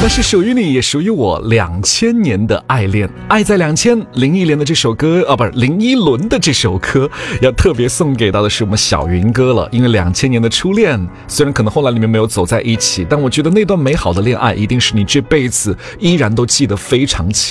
那是属于你也属于我2000年的爱恋，爱在2000。林忆莲的这首歌不是林依轮的这首歌，要特别送给到的是我们小云哥了。因为2000年的初恋，虽然可能后来你们没有走在一起，但我觉得那段美好的恋爱一定是你这辈子依然都记得非常清。